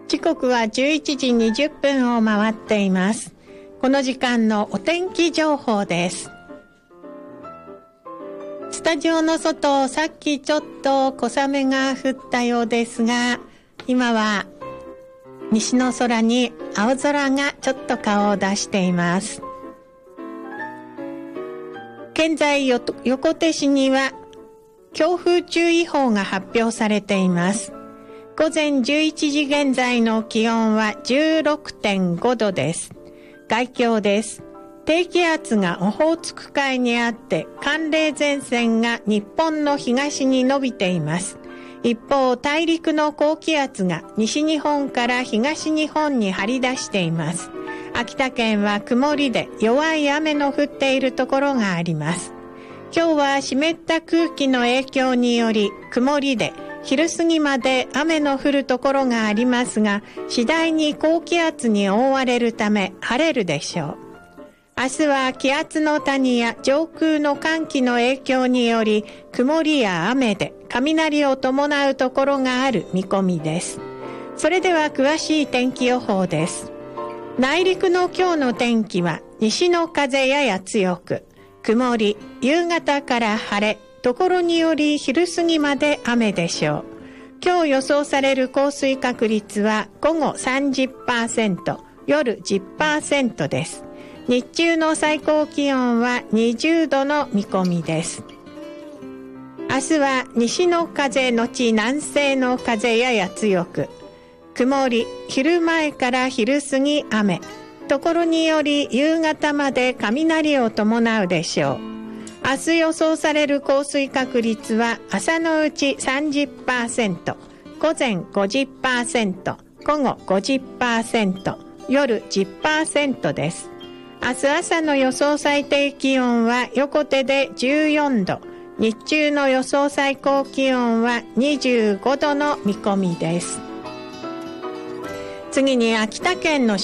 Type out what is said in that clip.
時刻は11時20分を回っています。この時間のお天気情報です。スタジオの外、さっきちょっと小雨が降ったようですが、今は西の空に青空がちょっと顔を出しています。現在横手市には強風注意報が発表されています。午前11時現在の気温は 16.5 度です。概況です。低気圧がオホーツク海にあって寒冷前線が日本の東に伸びています。一方、大陸の高気圧が西日本から東日本に張り出しています。秋田県は曇りで弱い雨の降っているところがあります。今日は湿った空気の影響により曇りで昼過ぎまで雨の降るところがありますが、次第に高気圧に覆われるため晴れるでしょう。明日は気圧の谷や上空の寒気の影響により曇りや雨で雷を伴うところがある見込みです。それでは詳しい天気予報です。内陸の今日の天気は西の風やや強く曇り、夕方から晴れ、ところにより昼過ぎまで雨でしょう。今日予想される降水確率は午後 30%、夜 10% です。日中の最高気温は20度の見込みです。明日は西の風のち南西の風やや強く、曇り、昼前から昼過ぎ雨、ところにより夕方まで雷を伴うでしょう。明日予想される降水確率は朝のうち 30%、午前 50%、午後 50%、夜 10% です。明日朝の予想最低気温は横手で14度、日中の予想最高気温は25度の見込みです。次に秋田県の